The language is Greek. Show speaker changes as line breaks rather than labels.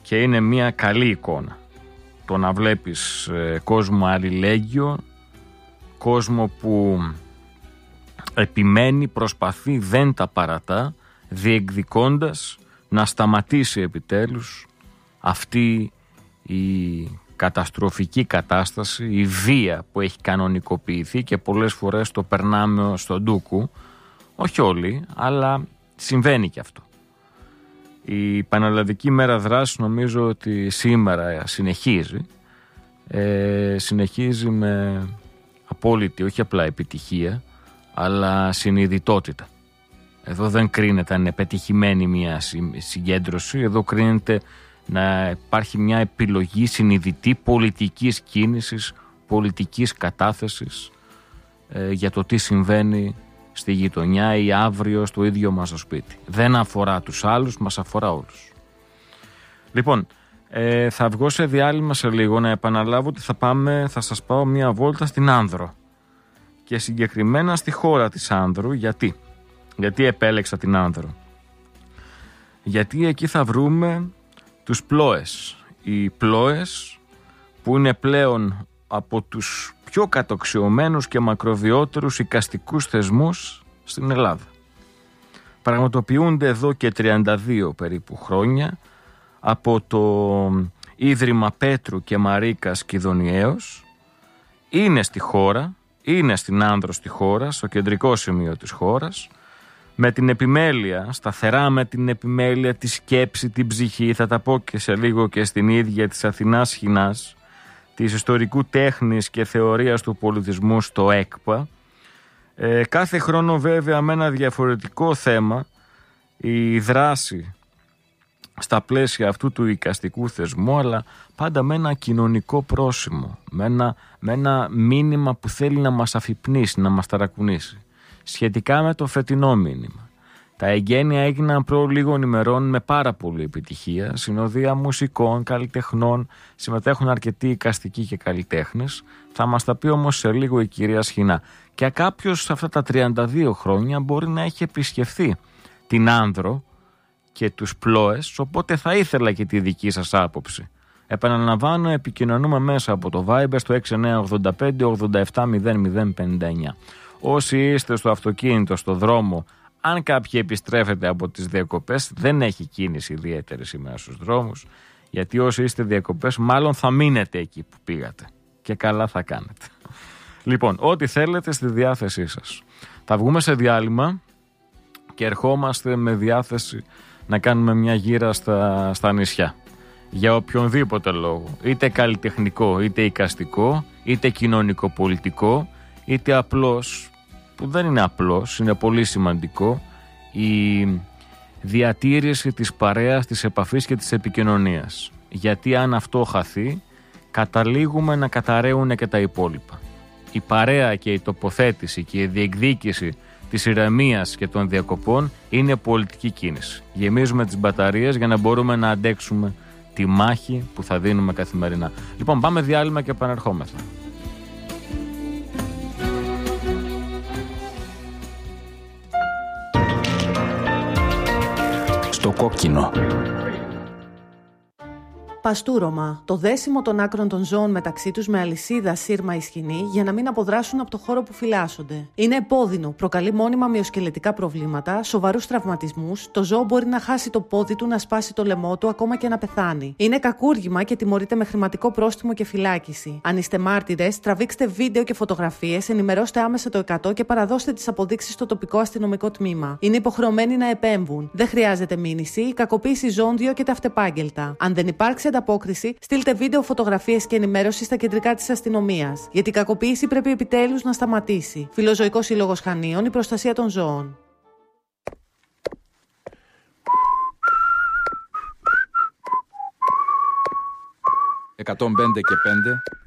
και είναι μια καλή εικόνα το να βλέπεις κόσμο αλληλέγγυο, κόσμο που επιμένει, προσπαθεί, δεν τα παρατά, διεκδικώντας να σταματήσει επιτέλους αυτή η καταστροφική κατάσταση, η βία που έχει κανονικοποιηθεί και πολλές φορές το περνάμε στον ντούκου, όχι όλοι, αλλά συμβαίνει και αυτό. Η Πανελλαδική Μέρα Δράσης νομίζω ότι σήμερα συνεχίζει με απόλυτη, όχι απλά επιτυχία, αλλά συνειδητότητα. Εδώ δεν κρίνεται αν είναι πετυχημένη μια συγκέντρωση, εδώ κρίνεται να υπάρχει μια επιλογή συνειδητή πολιτικής κίνησης, πολιτικής κατάθεσης για το τι συμβαίνει στη γειτονιά ή αύριο στο ίδιο μας το σπίτι. Δεν αφορά τους άλλους, μας αφορά όλους. Λοιπόν, θα βγω σε διάλειμμα σε λίγο, να επαναλάβω ότι θα σας πάω μια βόλτα στην Άνδρο και συγκεκριμένα στη χώρα της Άνδρου. Γιατί επέλεξα την Άνδρο? Γιατί εκεί θα βρούμε τους Πλόες. Οι Πλόες που είναι πλέον από τους πιο κατοξιωμένους και μακροβιότερους εικαστικούς θεσμούς στην Ελλάδα. Πραγματοποιούνται εδώ και 32 περίπου χρόνια από το Ίδρυμα Πέτρου και Μαρίκας Κιδωνιαίος. Είναι στη χώρα, είναι στην Άνδρο στη χώρα, στο κεντρικό σημείο της χώρας, με την επιμέλεια, σταθερά με την επιμέλεια, τη σκέψη, την ψυχή, θα τα πω και σε λίγο και στην ίδια της Αθηνάς Χινάς, της ιστορικού τέχνης και θεωρίας του πολιτισμού στο ΕΚΠΑ. Κάθε χρόνο βέβαια με ένα διαφορετικό θέμα, η δράση στα πλαίσια αυτού του εικαστικού θεσμού, αλλά πάντα με ένα κοινωνικό πρόσημο, με ένα μήνυμα που θέλει να μας αφυπνίσει, να μας ταρακουνήσει. Σχετικά με το φετινό μήνυμα, τα εγγένεια έγιναν προ λίγων ημερών με πάρα πολύ επιτυχία, συνοδεία μουσικών, καλλιτεχνών, συμμετέχουν αρκετοί εικαστικοί και καλλιτέχνες. Θα μας τα πει όμως σε λίγο η κυρία Σχοινά. Και κάποιος σε αυτά τα 32 χρόνια μπορεί να έχει επισκεφθεί την Άνδρο και τους Πλόες, οπότε θα ήθελα και τη δική σας άποψη. Επαναλαμβάνω, επικοινωνούμε μέσα από το Viber στο 6985 87 0059. Όσοι είστε στο αυτοκίνητο, στο δρόμο, αν κάποιοι επιστρέφετε από τις διακοπές, δεν έχει κίνηση ιδιαίτερη σήμερα στους δρόμους, γιατί όσοι είστε διακοπές μάλλον θα μείνετε εκεί που πήγατε και καλά θα κάνετε. Λοιπόν, ό,τι θέλετε στη διάθεσή σας. Θα βγούμε σε διάλειμμα και ερχόμαστε με διάθεση να κάνουμε μια γύρα στα νησιά. Για οποιονδήποτε λόγο, είτε καλλιτεχνικό, είτε εικαστικό, είτε κοινωνικοπολιτικό, είτε απλώς, που δεν είναι απλώς, είναι πολύ σημαντικό, η διατήρηση της παρέας, της επαφής και της επικοινωνίας. Γιατί αν αυτό χαθεί, καταλήγουμε να καταραίουν και τα υπόλοιπα. Η παρέα και η τοποθέτηση και η διεκδίκηση της ηρεμίας και των διακοπών είναι πολιτική κίνηση. Γεμίζουμε τις μπαταρίες για να μπορούμε να αντέξουμε τη μάχη που θα δίνουμε καθημερινά. Λοιπόν, πάμε διάλειμμα και επανερχόμεθα.
Στο κόκκινο.
Παστούρωμα. Το δέσιμο των άκρων των ζώων μεταξύ τους με αλυσίδα, σύρμα ή σκοινή για να μην αποδράσουν από το χώρο που φυλάσσονται. Είναι επώδυνο, προκαλεί μόνιμα μυοσκελετικά προβλήματα, σοβαρούς τραυματισμούς, το ζώο μπορεί να χάσει το πόδι του, να σπάσει το λαιμό του, ακόμα και να πεθάνει. Είναι κακούργημα και τιμωρείται με χρηματικό πρόστιμο και φυλάκιση. Αν είστε μάρτυρες, τραβήξτε βίντεο και φωτογραφίες, ενημερώστε άμεσα το 100 και παραδώστε τις αποδείξεις στο τοπικό αστυνομικό τμήμα. Είναι υποχρεωμένοι να επέμβουν. Δεν χρειάζεται μήνυση, η κακοποίηση ζώων διώκεται αυτεπάγγελτα. Αν δεν υπάρξει ανταπόκριση, στείλτε βίντεο, φωτογραφίες και ενημέρωση στα κεντρικά της αστυνομίας. Γιατί η κακοποίηση πρέπει επιτέλους να σταματήσει. Φιλοζωικός Σύλλογος Χανίων, η προστασία των ζώων.
105 και 5